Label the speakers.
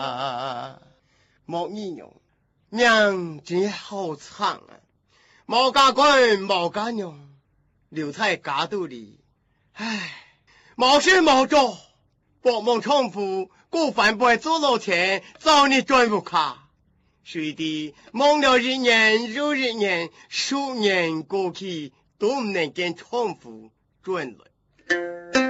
Speaker 1: 莫意用，娘真好惨啊！冇家官冇家娘，留在家肚里，唉，冇事冇做，博梦重复，过饭不会做老千，早你转不卡。谁的梦了日年如日年，数年过去都唔能见重复转来。